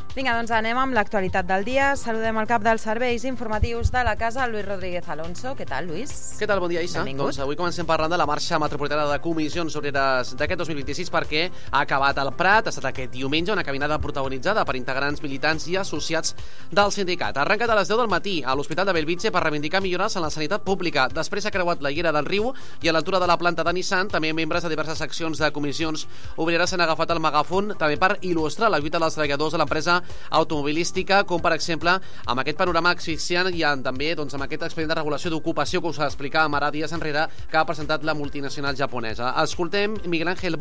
Vinga, doncs anem amb l'actualitat del dia. Saludem el cap dels serveis informatius de la casa, Lluís Rodríguez Alonso. Què tal, Lluís? Què tal? Bon dia, Isa. Doncs avui comencem parlant de la marxa metropolitana de comissions obreres d'aquest 2026 perquè ha acabat al Prat. Ha estat aquest diumenge una caminada protagonitzada per integrants militants i associats del sindicat. Ha arrencat a les 10 del matí a l'Hospital de Bellvitge per reivindicar millores en la sanitat pública. Després ha creuat la Llera del Riu i a l'altura de la planta de Nissan també membres de diverses seccions de comissions obreres s'han agafat el megàfon també per il·lustrar la lluita dels treballadors de l'empresa automobilística, com per exemple amb aquest panorama asfixiant i també amb aquest expedient de regulació d'ocupació que us explicàvem ara dies enrere que ha presentat la multinacional japonesa. Escoltem Miguel Ángel